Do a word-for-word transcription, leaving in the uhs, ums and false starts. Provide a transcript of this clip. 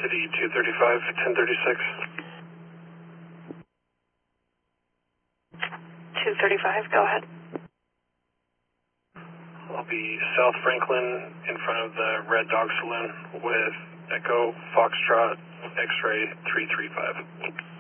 City two thirty-five, ten thirty-six. two thirty-five, go ahead. I'll be South Franklin in front of the Red Dog Saloon with Echo Foxtrot X-Ray three three five.